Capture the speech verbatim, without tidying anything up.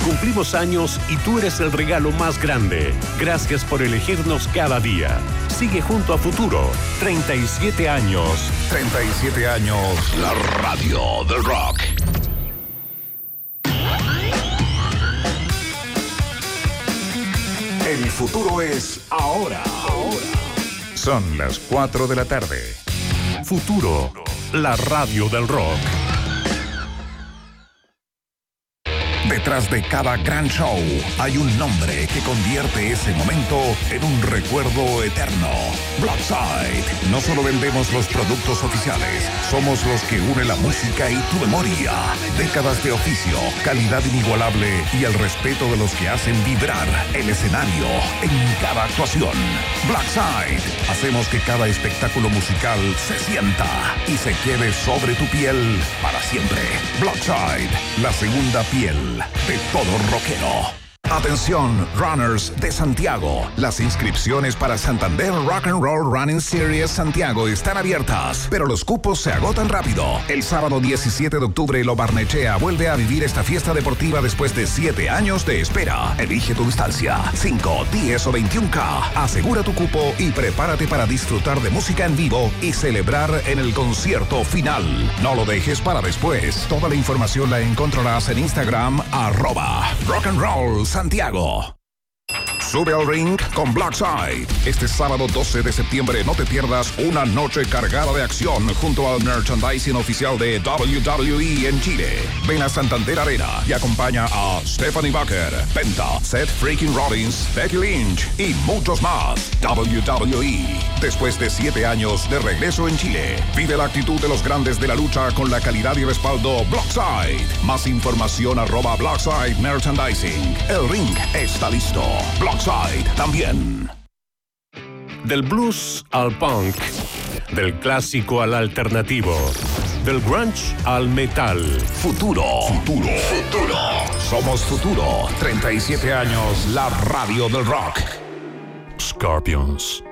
Cumplimos años y tú eres el regalo más grande. Gracias por elegirnos cada día. Sigue junto a Futuro. treinta y siete años. treinta y siete años. La radio del rock. El futuro es ahora. Ahora. Son las cuatro de la tarde. Futuro, la radio del rock. Detrás de cada gran show hay un nombre que convierte ese momento en un recuerdo eterno. Blackside. No solo vendemos los productos oficiales, somos los que unen la música y tu memoria. Décadas de oficio, calidad inigualable y el respeto de los que hacen vibrar el escenario en cada actuación. Blackside. Hacemos que cada espectáculo musical se sienta y se quede sobre tu piel para siempre. Blackside, la segunda piel de todo rockero. Atención, runners de Santiago. Las inscripciones para Santander Rock and Roll Running Series Santiago están abiertas, pero los cupos se agotan rápido. El sábado diecisiete de octubre, Lo Barnechea vuelve a vivir esta fiesta deportiva después de siete años de espera. Elige tu distancia, cinco, diez o veintiún K. Asegura tu cupo y prepárate para disfrutar de música en vivo y celebrar en el concierto final. No lo dejes para después. Toda la información la encontrarás en Instagram, arroba Rock and Roll Santiago. Sube al ring con Blackside. Este sábado doce de septiembre no te pierdas una noche cargada de acción junto al merchandising oficial de W W E en Chile. Ven a Santander Arena y acompaña a Stephanie Bucker, Penta, Seth Freaking Rollins, Becky Lynch y muchos más. W W E. Después de siete años de regreso en Chile, vive la actitud de los grandes de la lucha con la calidad y respaldo Blackside. Más información arroba Blackside Merchandising. El ring está listo. Blackside también. Del blues al punk, del clásico al alternativo, del grunge al metal. Futuro, futuro, futuro. Somos Futuro. treinta y siete años, la radio del rock. Scorpions.